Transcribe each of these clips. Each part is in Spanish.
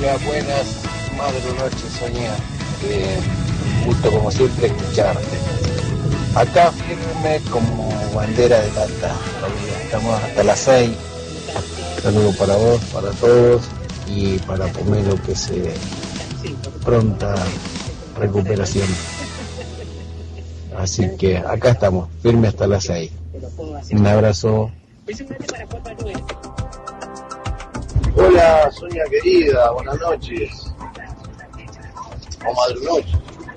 buenas, madre noche soñar. Gusto como siempre escucharte. Acá firme como bandera de Tata. Estamos hasta las 6. Saludos para vos, para todos y para Pomelo, que se pronta recuperación. Así que acá estamos, firme hasta las 6. Un abrazo. Hola, Sonia querida, buenas noches. O madrunoche.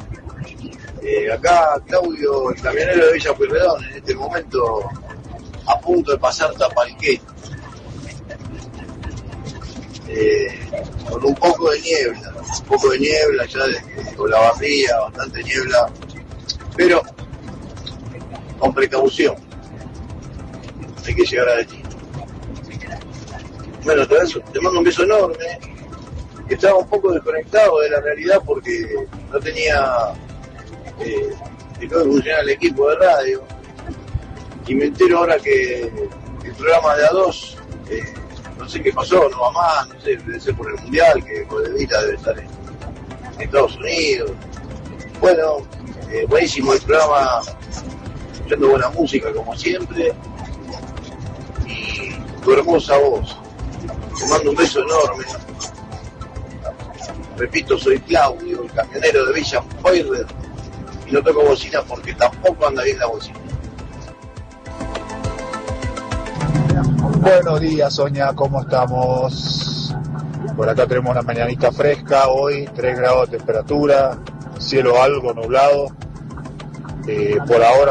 Acá Claudio, el camionero de Villa Pueyrredón, en este momento a punto de pasar Tapalqué. Con un poco de niebla ya desde Olavarría, bastante niebla, pero con precaución. Hay que llegar a destino. Bueno, te mando un beso enorme. Estaba un poco desconectado de la realidad porque no tenía que no funcionaba el equipo de radio, y me entero ahora que el programa de A2 no sé qué pasó, no va más, no sé, debe ser por el mundial, que Godevita debe estar en Estados Unidos. Bueno, buenísimo el programa, escuchando buena música como siempre, y tu hermosa voz. Te mando un beso enorme. Repito, soy Claudio, el camionero de Villa Pueyrredón, y no toco bocina porque tampoco anda bien la bocina. Buenos días, Sonia, ¿cómo estamos? Por acá tenemos una mañanita fresca hoy, 3 grados de temperatura, cielo algo nublado. Por ahora